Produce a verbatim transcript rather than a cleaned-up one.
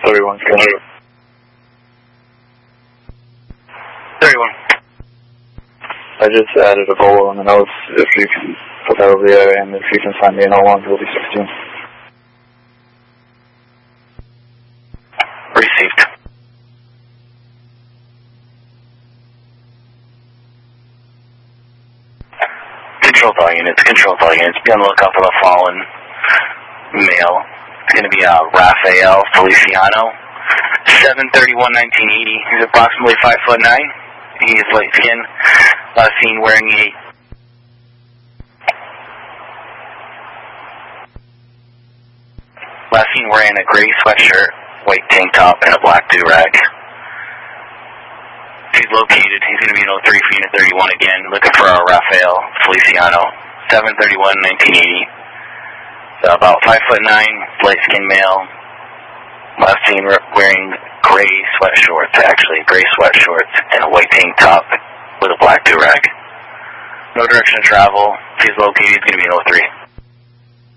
thirty-one, thirty-one. I just added a Volo in the notes, if you can put that over there, and if you can find me an oh one, it'll be sixteen. Received. Control all units, control all units. Be on the lookout for the fallen male. It's going to be uh, Rafael Feliciano, seven thirty-one nineteen eighty. He's approximately five foot nine. He is light skin. Last seen wearing a last seen wearing a gray sweatshirt, white tank top, and a black do-rag. He's located. He's going to be in oh three for unit thirty-one again, looking for our Rafael Feliciano, seven thirty-one nineteen eighty. So about five foot nine, light skinned male. Last seen wearing gray sweat shorts, actually gray sweat shorts, and a white tank top with a black do-rag. No direction to travel. If he's located, he's going to be in oh three.